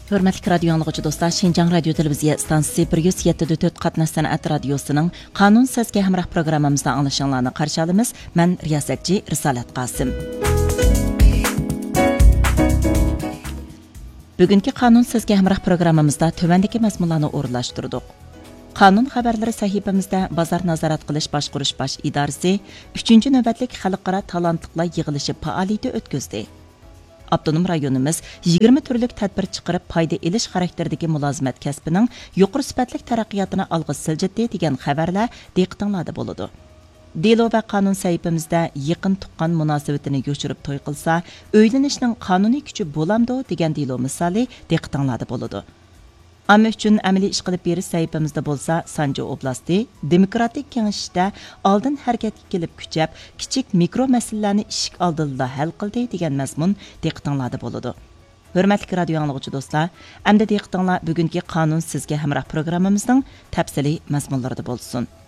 Hörmətli radio anlıqçı dostlar, Şinjan Radio Televiziya stansiyası 107.4 qatnaş sənət radiosunun Qanun Səsgə həmrah proqramımızda anlaşılanlarını qarşı alımız. Mən riyasətçi Risalat Qasım. Bugünkü Qanun Səsgə həmrah proqramımızda tövəndəki məzmunlarını orunlaşdırdıq. Qanun xəbərləri səhifəmizdə Bazar Nazarat Qilish Başqurush Baş İdarəsi 3-cü növbətlik xalqara talantlıqlar yığılışı fəaliyyəti ötküzdü. Abdunum rayonumuz 20 türlük tədbir çıxırıb payda elish xarakteridagi mulozimət kəsbining yuqori sifatlik taraqqiyotini alg'a siljitdi degan xabarlar diqqətinizdə bo'ladi. Delo va qonun sahifamizda yaqin tuqqan munosabatini yoshirib to'y qilsa, o'ylanishning qonuniy kuchi bo'lamdi degan delo misoli diqqətinizdə bo'ladi. Amma uchun amaliy ish qilib berish sahifamizda bo'lsa, Sanjo oblasti demokratik kengashishda oldin harakatga kelib kuchab, kichik mikro masalalarni eshik oldida hal qildi degan mazmun diqqətinizdə bo'ladi. Hörmətli radio anlıqçı dostlar, endi diqqətinizlar bugungi qonun sizga hamroh programmamizning tafsiliy mazmunlarida bo'lsin.